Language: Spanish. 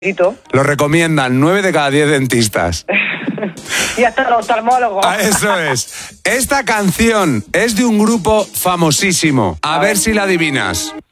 Lo recomiendan 9 de cada 10 dentistas. Y hasta el oftalmólogo. Eso es. Esta canción es de un grupo famosísimo. A ver si la adivinas.